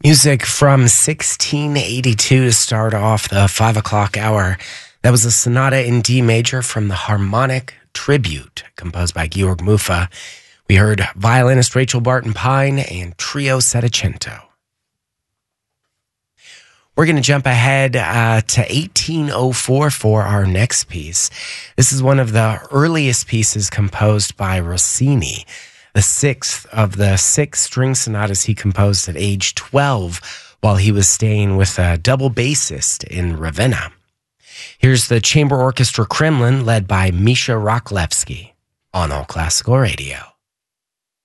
Music from 1682 to start off the 5 o'clock hour. That was a sonata in D major from the Harmonic Tribute, composed by Georg Mufa. We heard violinist Rachel Barton Pine and Trio Settecento. We're going to jump ahead to 1804 for our next piece. This is one of the earliest pieces composed by Rossini, the sixth of the 6 string sonatas he composed at age 12 while he was staying with a double bassist in Ravenna. Here's the Chamber Orchestra Kremlin led by Misha Rocklevsky on All Classical Radio.